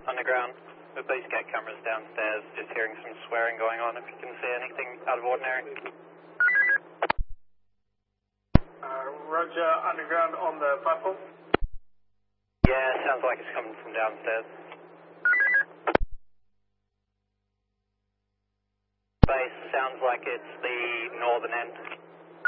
underground. The base gate cameras downstairs, just hearing some swearing going on. If you can see anything out of ordinary. Roger, underground on the platform. Yeah, sounds like it's coming from downstairs. Base sounds like it's the northern end.